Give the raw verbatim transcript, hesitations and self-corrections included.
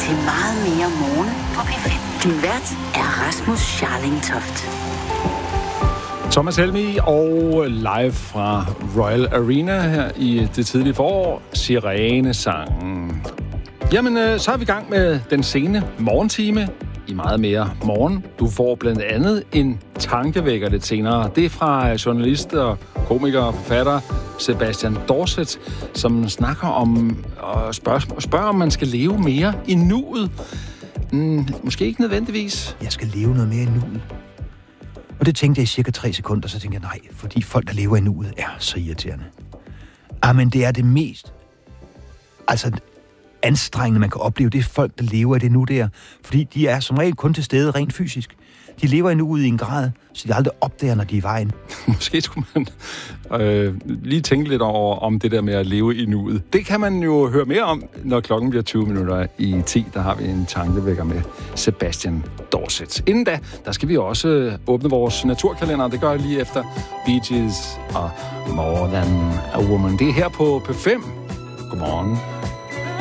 til Meget mere morgen på P fem. Din vært er Rasmus Scharling Toft. Thomas Helmig og live fra Royal Arena her i det tidlige forår, Sirenesangen. Jamen, så er vi i gang med den sene morgentime i Meget mere morgen. Du får blandt andet en tankevækker lidt senere. Det er fra journalist og komiker og forfatter Sebastian Dorset, som snakker om og spørger, spørger, om man skal leve mere i nuet. Mm, måske ikke nødvendigvis. Jeg skal leve noget mere i nuet. Og det tænkte jeg i cirka tre sekunder, så tænkte jeg nej, fordi folk, der lever i nuet, er så irriterende. Ah, men det er det mest altså anstrengende, man kan opleve. Det er folk, der lever i det nu der. Fordi de er som regel kun til stede rent fysisk. De lever i nuet i en grad, så de aldrig opdager, når de er i vejen. Måske skulle man øh, lige tænke lidt over om det der med at leve i nuet. Det kan man jo høre mere om, når klokken bliver tyve minutter i ti. Der har vi en tankevækker med Sebastian Dorset. Inden da, der skal vi også åbne vores naturkalender. Det gør jeg lige efter Bee Gees og More Than a Woman. Det er her på P fem. Godmorgen.